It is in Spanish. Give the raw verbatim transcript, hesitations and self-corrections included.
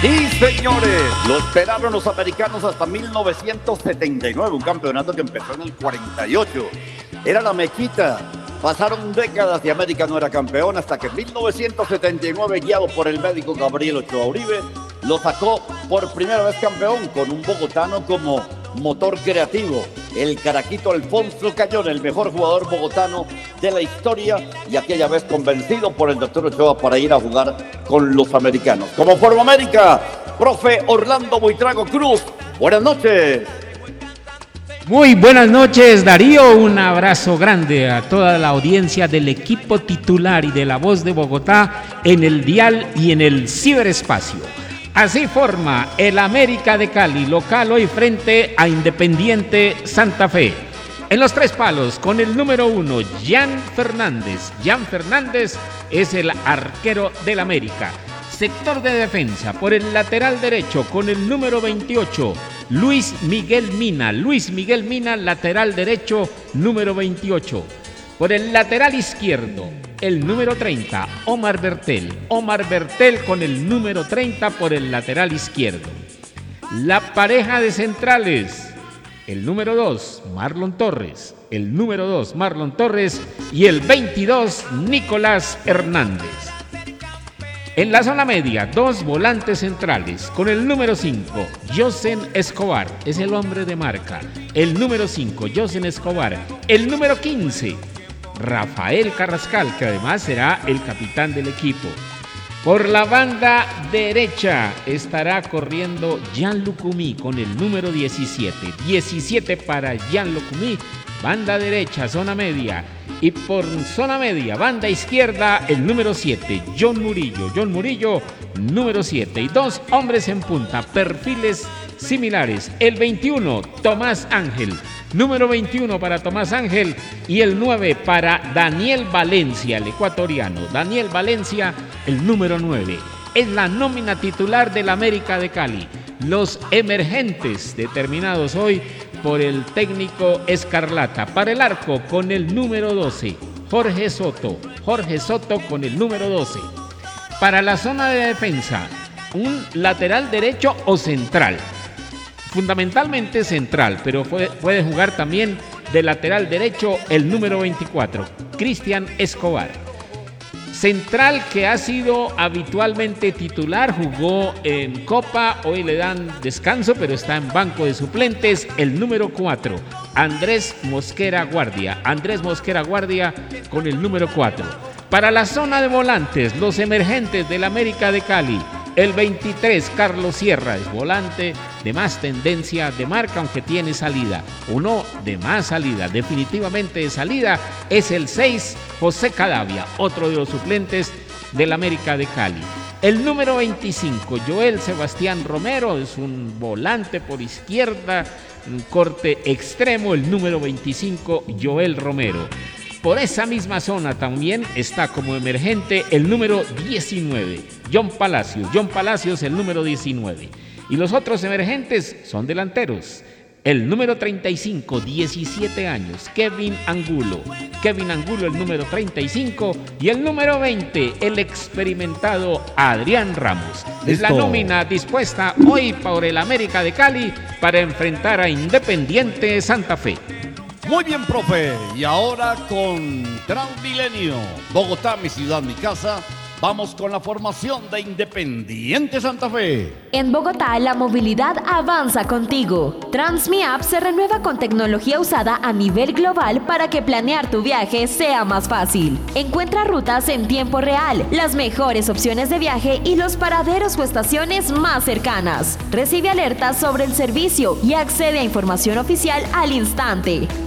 Y señores, lo esperaron los americanos hasta mil novecientos setenta y nueve, un campeonato que empezó en el cuarenta y ocho. Era la mechita. Pasaron décadas y América no era campeón hasta que en mil novecientos setenta y nueve, guiado por el médico Gabriel Ochoa Uribe, lo sacó por primera vez campeón con un bogotano como motor creativo. El caraquito Alfonso Cayón, el mejor jugador bogotano de la historia, y aquella vez convencido por el doctor Ochoa para ir a jugar con los americanos. Como Forma América, profe Orlando Buitrago Cruz, buenas noches. Muy buenas noches, Darío. Un abrazo grande a toda la audiencia del equipo titular y de La Voz de Bogotá en el dial y en el ciberespacio. Así forma el América de Cali, local hoy frente a Independiente Santa Fe. En los tres palos, con el número uno, Jan Fernández. Jan Fernández es el arquero del América. Sector de defensa, por el lateral derecho, con el número veintiocho, Luis Miguel Mina. Luis Miguel Mina, lateral derecho, número veintiocho. Por el lateral izquierdo, el número treinta, Omar Bertel. Omar Bertel con el número treinta por el lateral izquierdo. La pareja de centrales, el número dos, Marlon Torres. El número dos, Marlon Torres. Y el veintidós, Nicolás Hernández. En la zona media, dos volantes centrales, con el número cinco, Josen Escobar, es el hombre de marca. El número cinco, Josen Escobar. El número quince, Rafael Carrascal, que además será el capitán del equipo. Por la banda derecha estará corriendo Jan Lucumí con el número diecisiete. diecisiete para Jan Lucumí, banda derecha, zona media. Y por zona media, banda izquierda, el número siete, John Murillo. John Murillo, número siete. Y dos hombres en punta, perfiles similares. El veintiuno, Tomás Ángel. Número veintiuno para Tomás Ángel. Y el nueve para Daniel Valencia, el ecuatoriano. Daniel Valencia, el número nueve. Es la nómina titular del América de Cali. Los emergentes determinados hoy por el técnico Escarlata. Para el arco con el número doce, Jorge Soto. Jorge Soto con el número doce. Para la zona de defensa, un lateral derecho o central. Fundamentalmente central, pero puede, puede jugar también de lateral derecho el número veinticuatro, Cristian Escobar. Central que ha sido habitualmente titular, jugó en Copa, hoy le dan descanso, pero está en banco de suplentes, el número cuatro, Andrés Mosquera Guardia. Andrés Mosquera Guardia con el número cuatro. Para la zona de volantes, los emergentes del América de Cali, el veintitrés, Carlos Sierra, es volante de más tendencia de marca, aunque tiene salida. Uno de más salida, definitivamente de salida, es el seis, José Cadavia, otro de los suplentes del América de Cali. El número veinticinco, Joel Sebastián Romero, es un volante por izquierda, un corte extremo, el número veinticinco, Joel Romero. Por esa misma zona también está como emergente el número diecinueve, John Palacios. John Palacios, el número diecinueve. Y los otros emergentes son delanteros. El número treinta y cinco, diecisiete años, Kevin Angulo. Kevin Angulo, el número treinta y cinco. Y el número veinte, el experimentado Adrián Ramos. Listo. Es la nómina dispuesta hoy por el América de Cali para enfrentar a Independiente Santa Fe. Muy bien, profe. Y ahora con Transmilenio, Bogotá, mi ciudad, mi casa, vamos con la formación de Independiente Santa Fe. En Bogotá, la movilidad avanza contigo. TransmiApp se renueva con tecnología usada a nivel global para que planear tu viaje sea más fácil. Encuentra rutas en tiempo real, las mejores opciones de viaje y los paraderos o estaciones más cercanas. Recibe alertas sobre el servicio y accede a información oficial al instante.